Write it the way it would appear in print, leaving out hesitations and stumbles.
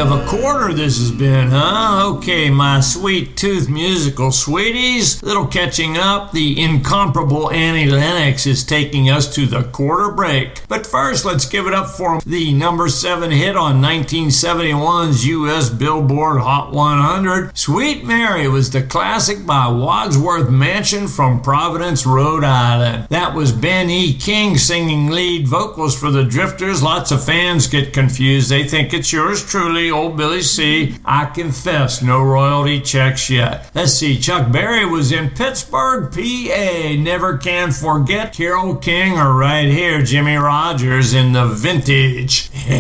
of a quarter this has been, huh? Okay, my sweet tooth musical sweeties. Little catching up. The incomparable Annie Lennox is taking us to the quarter break. But first, let's give it up for the number 7 hit on 1971's U.S. Billboard Hot 100. Sweet Mary was the classic by Wadsworth Mansion from Providence, Rhode Island. That was Ben E. King singing lead vocals for the Drifters. Lots of fans get confused. They think it's yours truly, old Billy C. I confess, no royalty checks yet. Let's see, Chuck Berry was in Pittsburgh, PA. Never Can Forget. Carole King, or right here, Jimmy Rogers in the Vintage.